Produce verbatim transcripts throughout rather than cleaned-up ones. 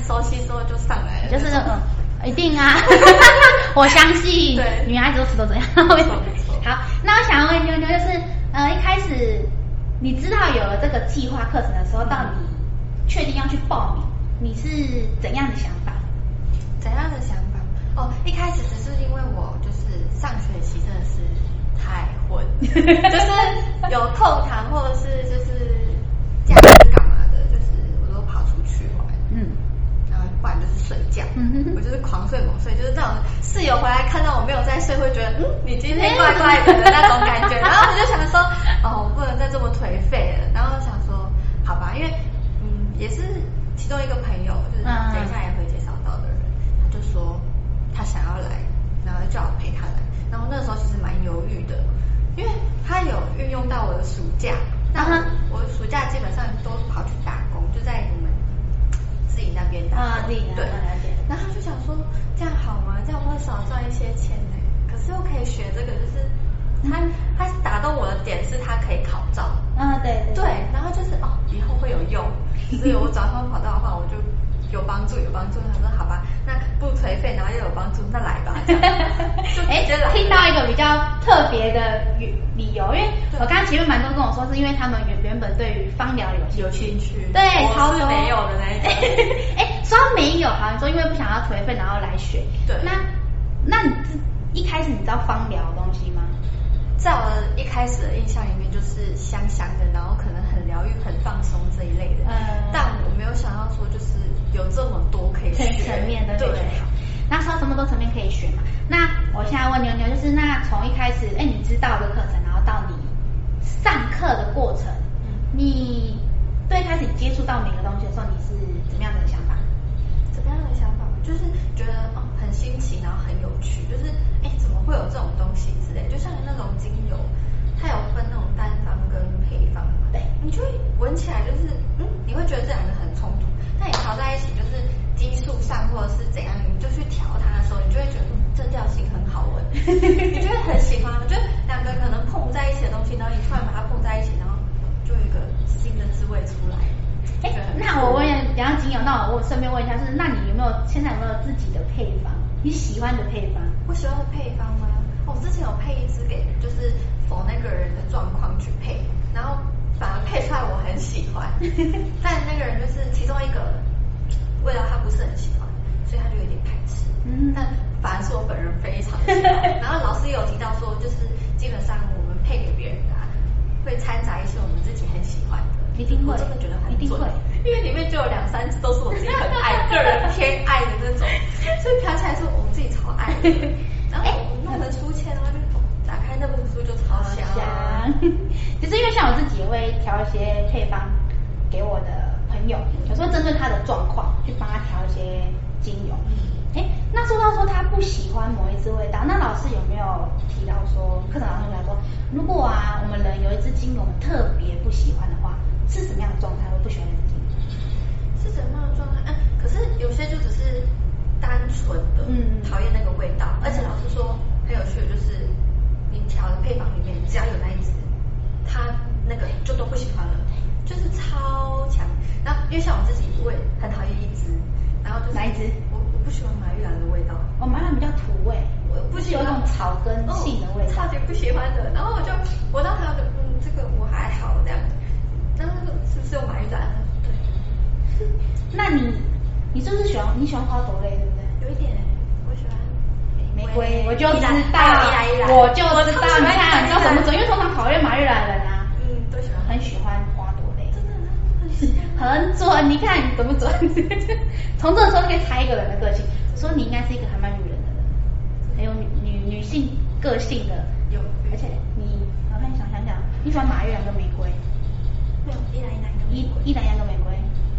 熟悉之后就上来了， 就是嗯，一定啊，我相信， 对， 女孩子都是都这样。好，那我想问妞妞，就是呃一开始你知道有了这个计划课程的时候，到你确定要去报名，你是怎样的想法？ 怎样的想法？哦，一开始只是因为我就是上学期真的是太混，就是有空堂或者是就是假日干嘛的，就是我都跑出去玩，嗯，然后不然就是睡觉，嗯哼哼，我就是狂睡猛睡，就是那种室友回来看到我没有在睡，会觉得嗯你今天怪怪的的那种感觉，然后我就想说哦我不能再这么颓废了，然后想说好吧，因为嗯也是其中一个朋友，就是等一下也会介绍到的人，他就说他想要来，然后叫我陪他来，然后那时候其实蛮犹豫的，因为他有运用到我的暑假，那我暑假基本上都跑去打工，就在我们自己那边打工， 啊，自己对，然后他就想说这样好吗？这样会少赚一些钱呢，可是又可以学这个，就是他他打动我的点是他可以考照， 啊对对对，然后就是哦以后会有用，所以我找他们跑道的话，我就有帮助有帮助。他说好吧，那不颓废，然后又有帮助，那来吧。 哎，听到一个比较特别的理由，因为我刚刚前面蛮多跟我说，是因为他们原原本对于芳疗有有兴趣， 对， 超多没有的那一种。 哎，说没有，好像说因为不想要颓废，然后来学。 对， 那那你一开始你知道芳疗的东西吗？ 在我一开始的印象里面，就是香香的，然后可能很疗愈、很放松这一类的。嗯，但我没有想到说，就是有这么多可以学层面的。对。那说这么多层面可以学嘛？那我现在问妞妞，就是那从一开始，哎，你知道的课程，然后到你上课的过程，嗯、你最开始接触到每个东西的时候，你是怎么样的想法？ 怎么样的想法？就是觉得哦很新奇，然后很有趣，就是哎怎么会有这种东西之类，就像那种精油，它有分那种单方跟配方嘛，对，你就会闻起来就是嗯，你会觉得这两个很冲突，但你调在一起就是基数上或者是怎样，你就去调它的时候，你就会觉得嗯针调性很好闻，你就会很喜欢。我觉得两个可能碰在一起的东西，然后你突然把它碰在一起，然后就有一个新的滋味出来。 哎，那我问，讲到精油，那我顺便问一下，就是那你有没有现在有没有自己的配方？你喜欢的配方？ 我喜欢的配方吗？我之前有配一支给，就是否那个人的状况去配，然后反而配出来我很喜欢，但那个人就是其中一个味道他不是很喜欢，所以他就有点排斥。嗯，但反而是我本人非常喜欢。然后老师也有提到说，就是基本上我们配给别人的、啊，会掺杂一些我们自己很喜欢的。 一定会， 我真的觉得很准， 因为里面就有两三支都是我自己很爱、个人偏爱的那种，所以调起来是我自己超爱的。然后我弄成书签，然后就打开那本书就超香。 其实因为像我自己也会调一些配方给我的朋友，有时候针对他的状况去帮他调一些精油。哎，那说到说他不喜欢某一支味道，那老师有没有提到说，课程老师有说，如果啊我们人有一支精油我们特别不喜欢的话，是什么样的状态会不喜欢这支精油？ 是什么样的状态？嗯，可是有些就只是单纯的嗯讨厌那个味道，嗯、而且老师说很有趣的就是，你调的配方里面只要有那一支，他那个就都不喜欢了，就是超强。然后因为像我自己，我也很讨厌一支，然后就是哪一支？ 我我不喜欢马玉兰的味道， 哦，马玉兰比较土味， 我不喜欢有那种草根性的味道， 超级不喜欢的。然后我就我当时就嗯，这个我还好这样。然后是不是有马玉兰？对。 那你你是不是喜欢你喜欢花朵类对不对？ 有一点，我喜欢玫瑰，我就知道，我就知道，你看你知道怎么准？因为通常讨厌马玉兰的人啊， 嗯，都喜欢， 很喜欢花朵类， 真的很很准。你看你准不准？从这个时候就可以猜一个人的个性，说你应该是一个还蛮女人的人，很有女女女性个性的， 有， 而且你我看想想想，你喜欢马玉兰跟玫瑰？ 没有，依兰依兰跟依依兰跟玫瑰。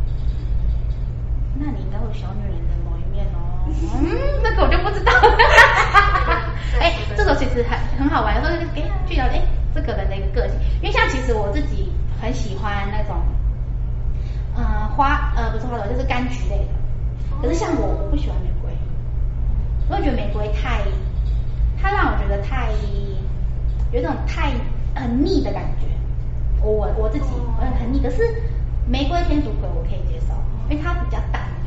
那你应该会小女人的某一面哦。嗯，这个我就不知道。哎，这个其实很很好玩，有时候哎去了解哎这个人的一个个性，因为像其实我自己很喜欢那种，呃花呃不是花朵就是柑橘类的，可是像我我不喜欢玫瑰，我会觉得玫瑰太，它让我觉得太有一种太很腻的感觉，我我自己我很腻，可是玫瑰天竺葵我可以接受，因为它比较大。